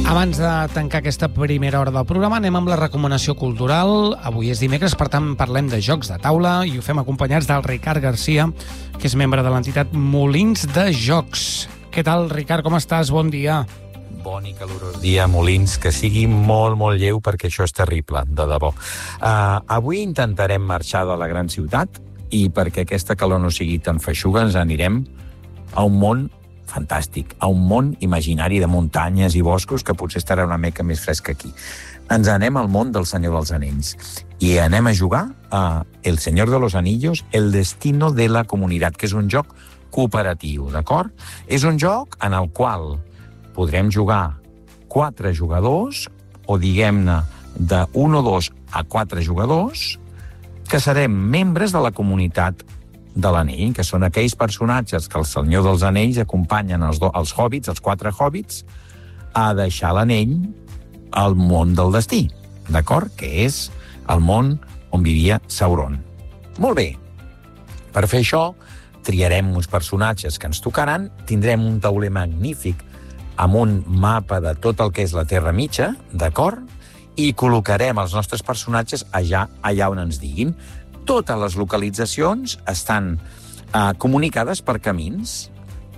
Abans de tancar aquesta primera hora del programa, anem amb la recomanació cultural. Avui és dimecres, per tant parlem de jocs de taula i ho fem acompanyats del Ricard Garcia, que és membre de l'entitat Molins de Jocs. Què tal, Ricard, com estàs? Bon dia. Bon i calorós dia, Molins, que sigui molt, molt lleu, perquè això és terrible, de debò. Avui intentarem marxar de la gran ciutat i perquè aquesta calor no sigui tan feixuga ens anirem a un món fantàstic, a un món imaginari de muntanyes i boscos que potser estarà una mica més fresc aquí. Ens anem al món del Senyor dels Anells i anem a jugar a El Señor de los Anillos, El Destino de la Comunitat, que és un joc cooperatiu, d'acord? És un joc en el qual podrem jugar 4 jugadors, o diguem-ne de 1 o 2 a 4 jugadors, que serem membres de la comunitat de l'anell, que són aquells personatges que el Senyor dels Anells acompanyen els hobbits, els 4 hobbits, a deixar l'anell al món del destí, d'acord? Que és el món on vivia Sauron. Molt bé. Per fer això, triarem uns personatges que ens tocaran, tindrem un tauler magnífic amb un mapa de tot el que és la Terra Mitja, d'acord? I col·locarem els nostres personatges allà on ens diguin. Totes les localitzacions estan comunicades per camins.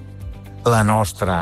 La nostra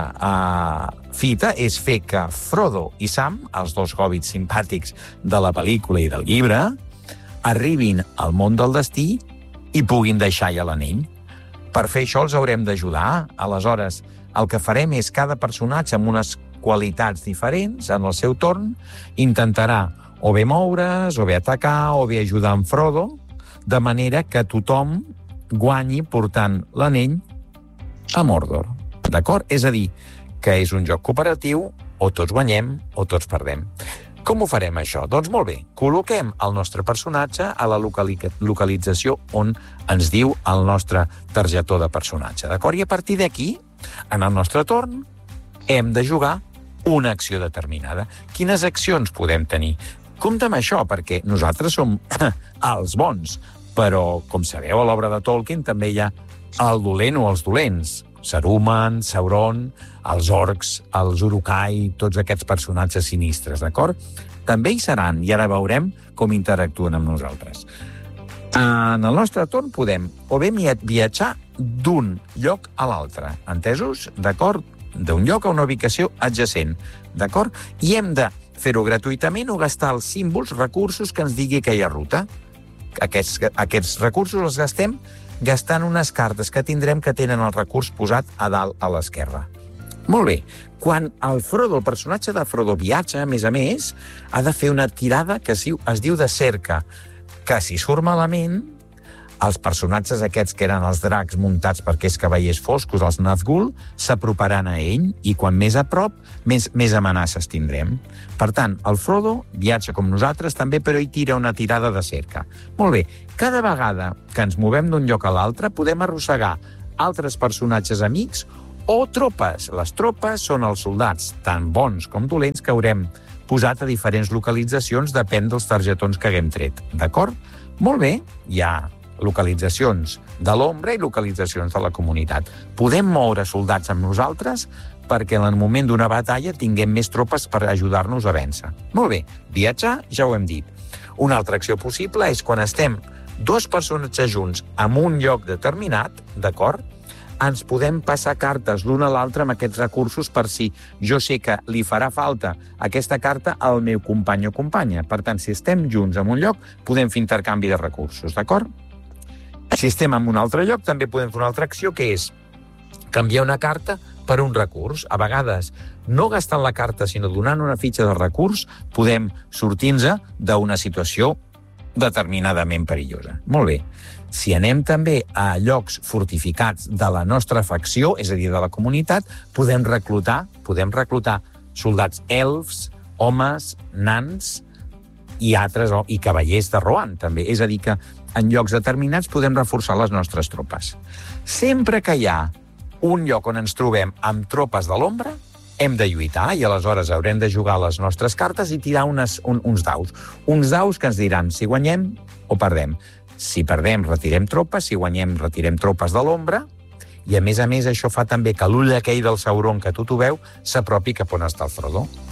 fita és fer que Frodo i Sam, els 2 hobbits simpàtics de la pel·lícula i del llibre, arribin al món del destí i puguin deixar ja l'anell. Per fer això els haurem d'ajudar. Aleshores, el que farem és cada personatge amb unes qualitats diferents, en el seu torn, intentarà o bé moure's, o bé atacar, o bé ajudar en Frodo, de manera que tothom guanyi portant l'anell a Mordor. D'acord? És a dir, que és un joc cooperatiu, o tots guanyem o tots perdem. Com ho farem, això? Doncs molt bé, col·loquem el nostre personatge a la localització on ens diu el nostre targetó de personatge. D'acord? I a partir d'aquí, en el nostre torn, hem de jugar una acció determinada. Quines accions podem tenir? Compte amb això, perquè nosaltres som els bons, però, com sabeu, a l'obra de Tolkien també hi ha el dolent o els dolents. Saruman, Sauron, els orcs, els Uruk-hai, tots aquests personatges sinistres, d'acord? També hi seran, i ara veurem com interactuen amb nosaltres. En el nostre torn podem o bé viatjar d'un lloc a l'altre, entesos? D'acord? D'un lloc a una ubicació adjacent, d'acord? I hem de fer-ho gratuïtament o gastar els símbols, recursos que ens digui aquella ruta. Aquests recursos els gastem gastant unes cartes que tindrem que tenen el recurs posat a dalt a l'esquerra. Molt bé. Quan el Frodo, el personatge de Frodo, viatja, a més, ha de fer una tirada que es diu de cerca, que si surt malament, els personatges aquests que eren els dracs muntats per aquests cavallers foscos, els Nazgûl, s'aproparan a ell i quan més a prop, més amenaces tindrem. Per tant, el Frodo viatja com nosaltres també, però hi tira una tirada de cerca. Molt bé, cada vegada que ens movem d'un lloc a l'altre podem arrossegar altres personatges amics o tropes. Les tropes són els soldats, tant bons com dolents, que haurem posat a diferents localitzacions, depèn dels targetons que haguem tret. D'acord? Molt bé, hi ha localitzacions de l'ombra i localitzacions de la comunitat. Podem moure soldats amb nosaltres perquè en el moment d'una batalla tinguem més tropes per ajudar-nos a vèncer. Molt bé, viatjar ja ho hem dit. Una altra acció possible és quan estem 2 personatges junts en un lloc determinat, d'acord? Ens podem passar cartes l'un a l'altre amb aquests recursos per si jo sé que li farà falta aquesta carta al meu company o companya. Per tant, si estem junts en un lloc, podem fer intercanvi de recursos, d'acord? Si estem en un altre lloc, també podem fer una altra acció, que és canviar una carta per un recurs. A vegades, no gastant la carta, sinó donant una fitxa de recurs, podem sortir-nos d'una situació determinadament perillosa. Molt bé. Si anem també a llocs fortificats de la nostra facció, és a dir, de la comunitat, podem reclutar soldats elfs, homes, nans i cavallers de Rohan, també. És a dir, que en llocs determinats podem reforçar les nostres tropes. Sempre que hi ha un lloc on ens trobem amb tropes de l'ombra, hem de lluitar i aleshores haurem de jugar les nostres cartes i tirar uns daus. Uns daus que ens diran si guanyem o perdem. Si perdem, retirem tropes, si guanyem, retirem tropes de l'ombra, i a més això fa també que l'ull aquell del Sauron, que tot ho veu, s'apropi cap on està el Frodo.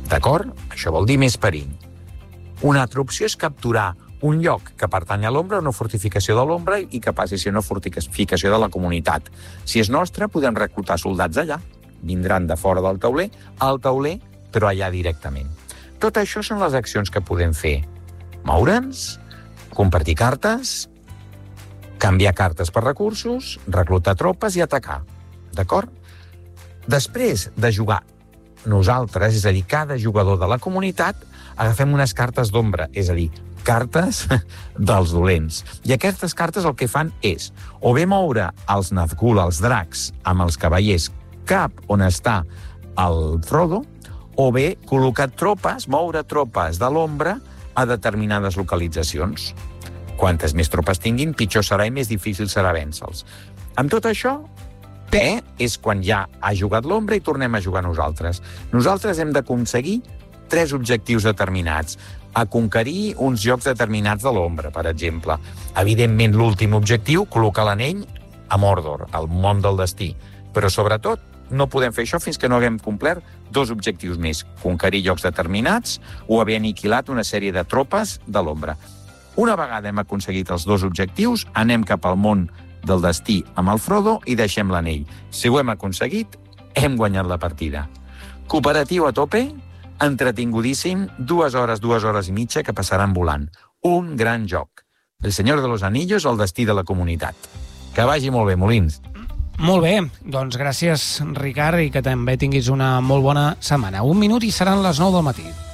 D'acord? Això vol dir més perill. Una altra opció és capturar un lloc que pertany a l'ombra, una fortificació de l'ombra, i que passi a ser una fortificació de la comunitat. Si és nostra, podem reclutar soldats allà. Vindran de fora del tauler, al tauler, però allà directament. Tot això són les accions que podem fer. Moure'ns, compartir cartes, canviar cartes per recursos, reclutar tropes i atacar. D'acord? Després de jugar nosaltres, és a dir, cada jugador de la comunitat, agafem unes cartes d'ombra, és a dir, cartes dels dolents. I aquestes cartes el que fan és o bé moure els Nazgûl, els dracs, amb els cavallers cap on està el Frodo, o bé col·locar tropes, moure tropes de l'ombra a determinades localitzacions. Quantes més tropes tinguin, pitjor serà i més difícil serà vèncer-los. Amb tot això, és quan ja ha jugat l'ombra i tornem a jugar nosaltres. Nosaltres hem d'aconseguir 3 objectius determinats. A conquerir uns llocs determinats de l'ombra, per exemple. Evidentment, l'últim objectiu, col·locar l'anell a Mordor, al món del destí. Però, sobretot, no podem fer això fins que no haguem complert 2 objectius més. Conquerir llocs determinats o haver aniquilat una sèrie de tropes de l'ombra. Una vegada hem aconseguit els 2 objectius, anem cap al món del destí amb el Frodo i deixem l'anell. Si ho hem aconseguit, hem guanyat la partida. Cooperatiu a tope, entretingudíssim, 2 hores i mitja que passaran volant. Un gran joc. El Senyor de los Anillos, el destí de la comunitat. Que vagi molt bé, Molins. Molt bé, doncs gràcies, Ricard, i que també tinguis una molt bona setmana. 1 minut i seran les 9 del matí.